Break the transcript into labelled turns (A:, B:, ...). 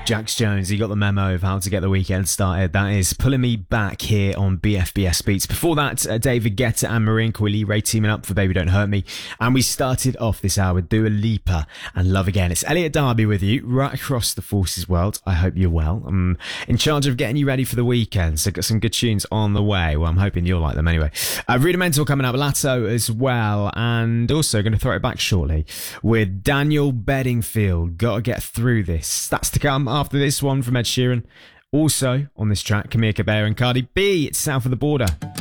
A: Jax Jones, he got the memo of how to get the weekend started. That is Pulling Me Back here on BFBS Beats. Before that, David Guetta and Marine Coily Ray teaming up for Baby Don't Hurt Me. And we started off this hour with Dua Lipa and Love Again. It's Elliot Darby with you right across the Forces world. I hope you're well. I'm in charge of getting you ready for the weekend, so got some good tunes on the way. Well, I'm hoping you'll like them anyway. Rudimental coming up, Lato as well, and also going to throw it back shortly with Daniel Bedingfield. Gotta get through this. That's to come after this one from Ed Sheeran. Also on this track, Camille Cabello and Cardi B. It's South of the Border.